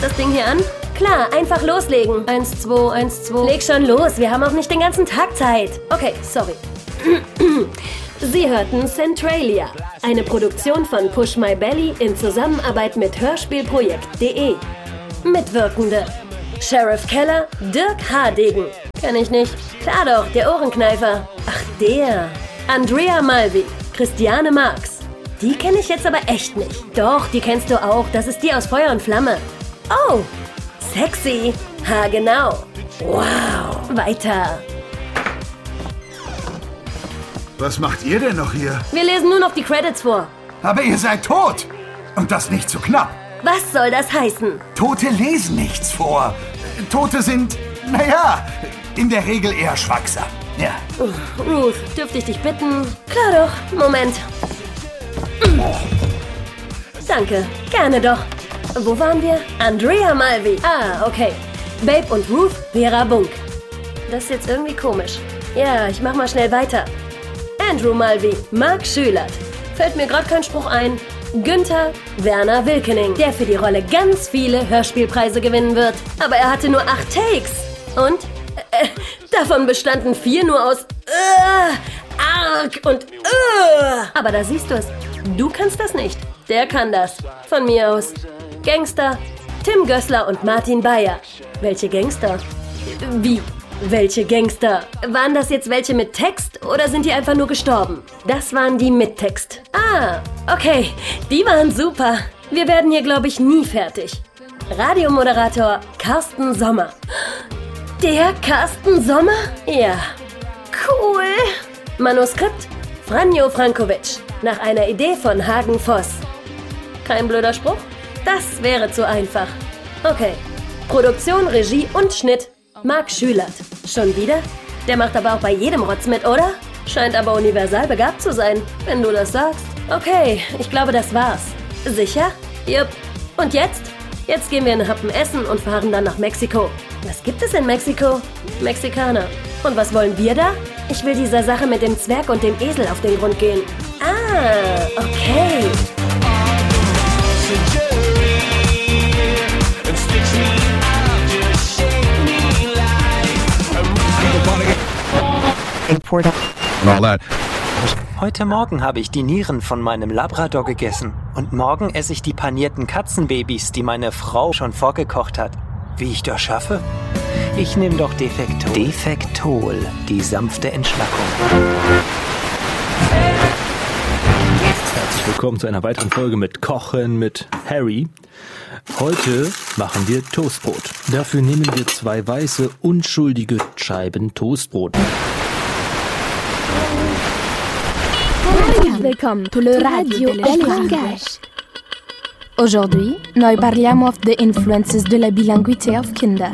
das Ding hier an? Klar, einfach loslegen. 1, 2, 1, 2. Leg schon los, wir haben auch nicht den ganzen Tag Zeit. Okay, sorry. Sie hörten Centralia, eine Produktion von Push My Belly in Zusammenarbeit mit Hörspielprojekt.de. Mitwirkende: Sheriff Keller, Dirk Hardegen. Kenn ich nicht. Klar doch, der Ohrenkneifer. Ach, der. Andrea Malvi, Christiane Marx. Die kenne ich jetzt aber echt nicht. Doch, die kennst du auch. Das ist die aus Feuer und Flamme. Oh, sexy. Ha, genau. Wow. Weiter. Was macht ihr denn noch hier? Wir lesen nur noch die Credits vor. Aber ihr seid tot. Und das nicht zu knapp. Was soll das heißen? Tote lesen nichts vor. Tote sind, naja, in der Regel eher schwachsam. Ja. Ruth, dürfte ich dich bitten? Klar doch. Moment. Danke. Gerne doch. Wo waren wir? Andrea Malvi. Ah, okay. Babe und Ruth, Vera Bunk. Das ist jetzt irgendwie komisch. Ja, ich mach mal schnell weiter. Andrew Malvi, Mark Schülert. Fällt mir gerade kein Spruch ein. Günther Werner Wilkening, der für die Rolle ganz viele Hörspielpreise gewinnen wird. Aber er hatte nur 8 Takes. Und davon bestanden 4 nur aus arg und Aber da siehst du es. Du kannst das nicht. Der kann das. Von mir aus. Gangster, Tim Gößler und Martin Bayer. Welche Gangster? Wie? Welche Gangster? Waren das jetzt welche mit Text oder sind die einfach nur gestorben? Das waren die mit Text. Ah, okay. Die waren super. Wir werden hier, glaube ich, nie fertig. Radiomoderator Carsten Sommer. Der Carsten Sommer? Ja. Cool. Manuskript Franjo Frankovic. Nach einer Idee von Hagen Voss. Kein blöder Spruch? Das wäre zu einfach. Okay. Produktion, Regie und Schnitt Mark Schülert. Schon wieder? Der macht aber auch bei jedem Rotz mit, oder? Scheint aber universal begabt zu sein, wenn du das sagst. Okay, ich glaube, das war's. Sicher? Jupp. Und jetzt? Jetzt gehen wir einen Happen essen und fahren dann nach Mexiko. Was gibt es in Mexiko? Mexikaner. Und was wollen wir da? Ich will dieser Sache mit dem Zwerg und dem Esel auf den Grund gehen. Ah, okay. Heute Morgen habe ich die Nieren von meinem Labrador gegessen. Und morgen esse ich die panierten Katzenbabys, die meine Frau schon vorgekocht hat. Wie ich das schaffe? Ich nehme doch Defektol. Defektol, die sanfte Entschlackung. Herzlich willkommen zu einer weiteren Folge mit Kochen mit Harry. Heute machen wir Toastbrot. Dafür nehmen wir 2 weiße, unschuldige Scheiben Toastbrot. Welcome to le Radio del Langage. Aujourd'hui, noi parliamo of the influences de la bilinguité auf Kinder.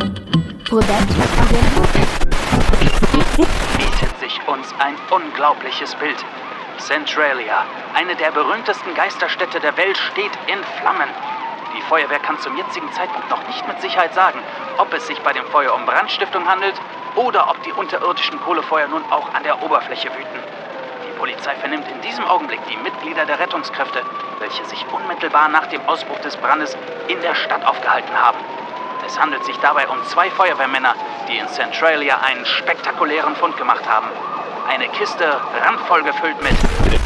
Bietet sich uns ein unglaubliches Bild. Centralia, eine der berühmtesten Geisterstädte der Welt, steht in Flammen. Die Feuerwehr kann zum jetzigen Zeitpunkt noch nicht mit Sicherheit sagen, ob es sich bei dem Feuer um Brandstiftung handelt oder ob die unterirdischen Kohlefeuer nun auch an der Oberfläche wüten. Die Polizei vernimmt in diesem Augenblick die Mitglieder der Rettungskräfte, welche sich unmittelbar nach dem Ausbruch des Brandes in der Stadt aufgehalten haben. Es handelt sich dabei um 2 Feuerwehrmänner, die in Centralia einen spektakulären Fund gemacht haben. Eine Kiste randvoll gefüllt mit